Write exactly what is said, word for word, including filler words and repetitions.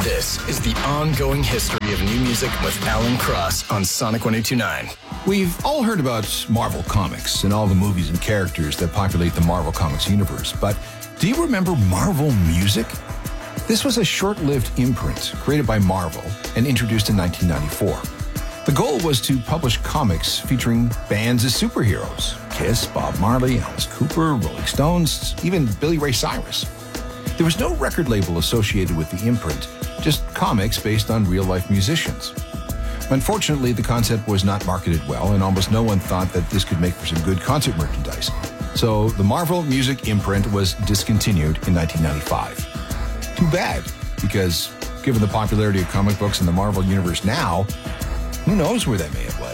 This is the ongoing history of new music with Alan Cross on Sonic one oh two point nine. We've all heard about Marvel Comics and all the movies and characters that populate the Marvel Comics universe, but do you remember Marvel Music? This was a short-lived imprint created by Marvel and introduced in nineteen ninety-four. The goal was to publish comics featuring bands as superheroes. Kiss, Bob Marley, Alice Cooper, Rolling Stones, even Billy Ray Cyrus. There was no record label associated with the imprint, just comics based on real-life musicians. Unfortunately, the concept was not marketed well, and almost no one thought that this could make for some good concert merchandise. So the Marvel Music imprint was discontinued in nineteen ninety-five. Too bad, because given the popularity of comic books in the Marvel universe now, who knows where that may have led.